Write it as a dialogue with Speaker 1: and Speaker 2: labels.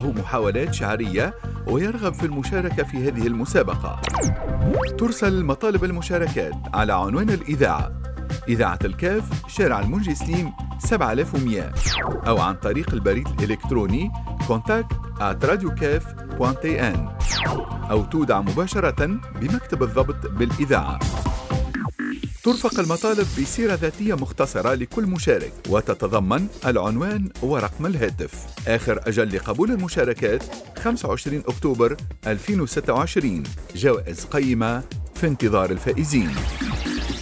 Speaker 1: له محاولات شعرية ويرغب في المشاركة في هذه المسابقة. ترسل مطالب المشاركات على عنوان الإذاعة: إذاعة الكاف، شارع المنجي سليم 7100، أو عن طريق البريد الإلكتروني contact@radiocaf.tn، أو تودع مباشرة بمكتب الضبط بالإذاعة. ترفق المطالب بسيرة ذاتية مختصرة لكل مشارك، وتتضمن العنوان ورقم الهاتف. آخر أجل لقبول المشاركات 25 أكتوبر 2026. جوائز قيمة في انتظار الفائزين.